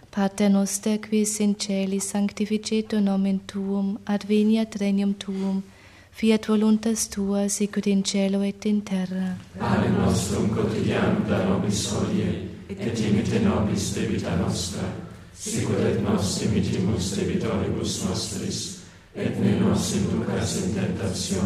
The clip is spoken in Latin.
Pater noster, quis in caeli sanctificetur nomen tuum, adveniat regnum tuum, fiat voluntas tua, sicut in cielo et in terra. Panem nostrum quotidianum da nobis hodie, et imite nobis debita nostra, sicut et nos imitimus debitoribus nostris, et ne nos inducas in tentationem,